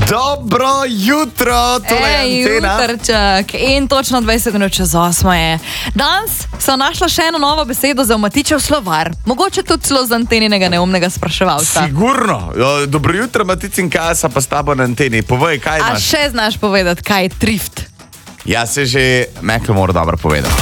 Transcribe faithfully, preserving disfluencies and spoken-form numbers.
Dobro jutro, tole je Ej, Antena. jutrček. In točno dvajset minut čez osmo je. Danes sem našla še eno novo besedo za Matičev slovar. Mogoče tudi celo za Anteninega neumnega spraševalca. Sigurno. Jo, dobro jutro, Matic in Kasa, pa s tabo na Anteni. Povej, kaj A imaš? še znaš povedati, kaj je trift? Ja, se že Macklemore dobro povedal.